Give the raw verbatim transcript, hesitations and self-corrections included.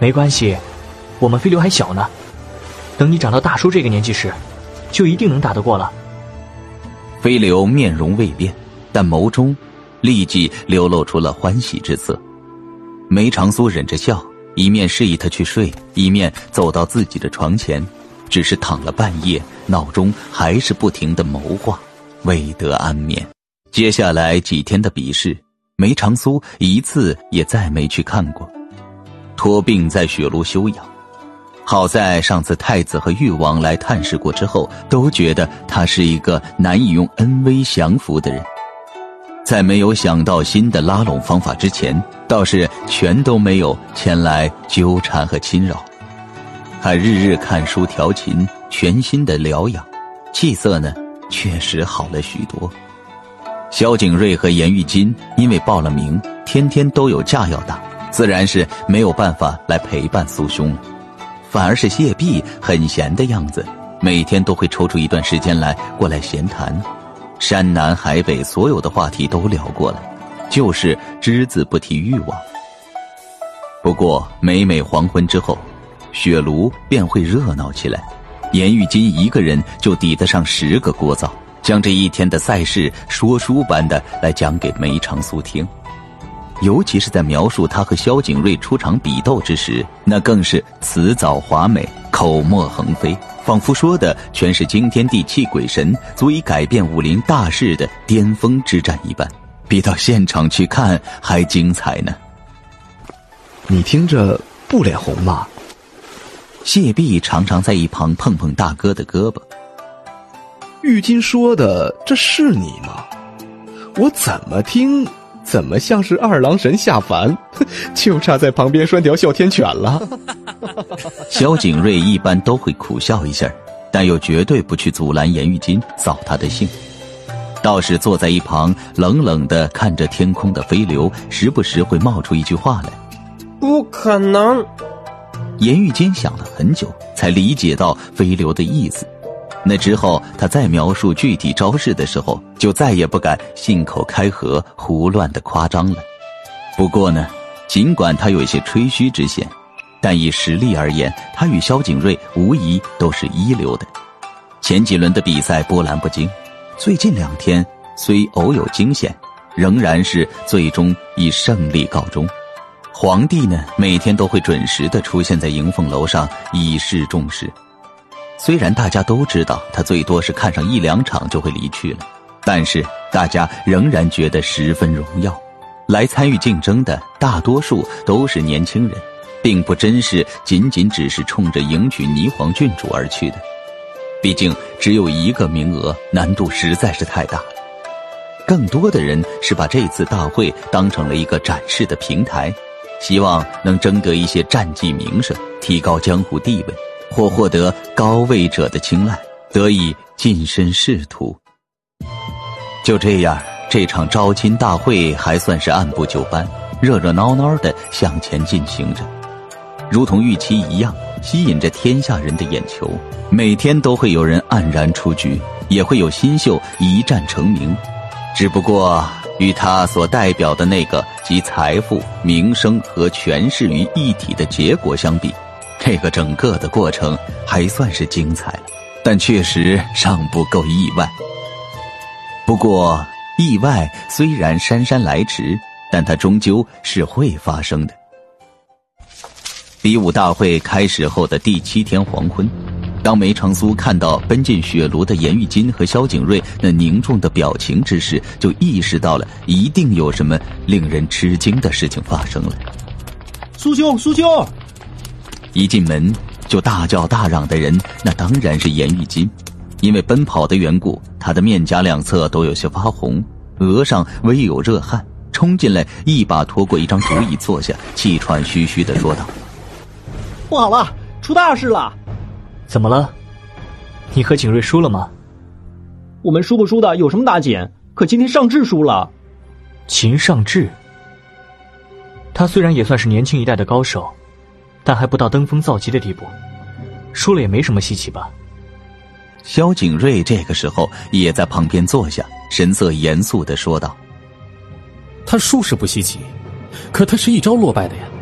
没关系，我们飞流还小呢，等你长到大叔这个年纪时，就一定能打得过了。 飞流面容未变，但眸中立即流露出了欢喜之色。梅长苏忍着笑，一面示意他去睡，一面走到自己的床前，只是躺了半夜，脑中还是不停地谋划，未得安眠。接下来几天的比试，梅长苏一次也再没去看过，托病在雪庐休养。好在上次太子和誉王来探视过之后，都觉得他是一个难以用恩威降服的人，在没有想到新的拉拢方法之前，倒是全都没有前来纠缠和侵扰。他日日看书调琴，全心的疗养，气色呢确实好了许多。萧景睿和颜玉金因为报了名，天天都有架要打，自然是没有办法来陪伴苏兄了。反而是谢弼很闲的样子，每天都会抽出一段时间来过来闲谈，山南海北所有的话题都聊过了，就是只字不提誉王。不过每每黄昏之后，雪庐便会热闹起来，颜玉金一个人就抵得上十个聒噪，将这一天的赛事说书般的来讲给梅长苏听。尤其是在描述他和萧景睿出场比斗之时，那更是辞藻华美，口沫横飞，仿佛说的全是惊天地泣鬼神，足以改变武林大事的巅峰之战一般，比到现场去看还精彩呢。 你听着不脸红吗？ 谢弼常常在一旁碰碰大哥的胳膊。 玉金说的这是你吗？我怎么听怎么像是二郎神下凡，就差在旁边拴条哮天犬了。 萧景睿一般都会苦笑一下，但又绝对不去阻拦颜玉金扫他的兴，倒是坐在一旁冷冷地看着天空的飞流，时不时会冒出一句话来： 不可能。 颜玉金想了很久才理解到飞流的意思，那之后他再描述具体招式的时候，就再也不敢信口开河胡乱的夸张了。不过呢，尽管他有一些吹嘘之嫌，但以实力而言，他与萧景睿无疑都是一流的。前几轮的比赛波澜不惊，最近两天虽偶有惊险，仍然是最终以胜利告终。皇帝呢，每天都会准时地出现在迎凤楼上以示重视。虽然大家都知道他最多是看上一两场就会离去了，但是大家仍然觉得十分荣耀。来参与竞争的大多数都是年轻人，并不真是仅仅只是冲着迎娶霓凰郡主而去的。毕竟只有一个名额，难度实在是太大了。更多的人是把这次大会当成了一个展示的平台，希望能争得一些战绩名声，提高江湖地位，或获得高位者的青睐，得以晋升仕途。就这样，这场招亲大会还算是按部就班，热热闹闹地向前进行着，如同预期一样，吸引着天下人的眼球。每天都会有人黯然出局，也会有新秀一战成名。只不过与他所代表的那个集财富、名声和权势于一体的结果相比，这个整个的过程还算是精彩了，但确实尚不够意外。不过意外虽然姗姗来迟，但它终究是会发生的。比武大会开始后的第七天黄昏，当梅长苏看到奔进雪庐的颜玉金和萧景睿那凝重的表情之时，就意识到了一定有什么令人吃惊的事情发生了。 苏兄，苏兄！ 一进门就大叫大嚷的人，那当然是颜玉金。因为奔跑的缘故，他的面颊两侧都有些发红，额上微有热汗，冲进来一把拖过一张竹椅坐下，气喘吁吁地说道： 不好了，出大事了！ 怎么了？你和景睿输了吗？ 我们输不输的有什么大紧，可今天尚志输了。 秦尚志，他虽然也算是年轻一代的高手，但还不到登峰造极的地步，输了也没什么稀奇吧。 萧景睿这个时候也在旁边坐下，神色严肃地说道： 他输是不稀奇，可他是一招落败的呀。